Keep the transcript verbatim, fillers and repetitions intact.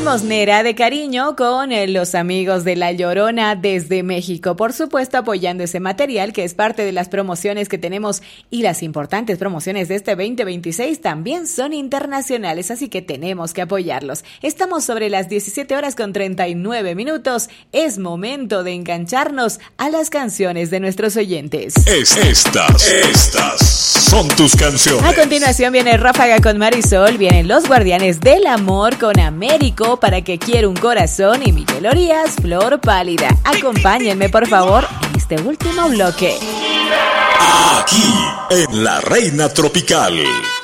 Limosnera de cariño con eh, los amigos de La Llorona desde México. Por supuesto, apoyando ese material que es parte de las promociones que tenemos, y las importantes promociones de este veinte veintiséis también son internacionales, así que tenemos que apoyarlos. Estamos sobre las diecisiete horas con treinta y nueve minutos. Es momento de engancharnos a las canciones de nuestros oyentes. Es, estas, estas son tus canciones. A continuación viene Ráfaga con Marisol, vienen Los Guardianes del Amor con Américo, Para que quiero un corazón, y Miguel Orías, Flor Pálida. Acompáñenme por favor en este último bloque. Aquí en La Reina Tropical.